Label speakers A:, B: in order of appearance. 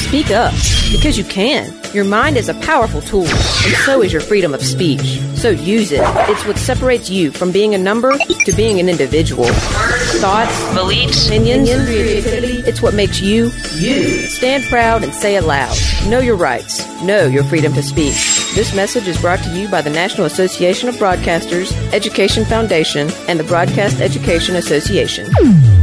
A: Speak up, because you can. Your mind is a powerful tool, and so is your freedom of speech. So use it. It's what separates you from being a number to being an individual. Thoughts, beliefs, opinions, creativity. It's what makes you, you. Stand proud and say it loud. Know your rights. Know your freedom to speak. This message is brought to you by the National Association of Broadcasters, Education Foundation, and the Broadcast Education Association.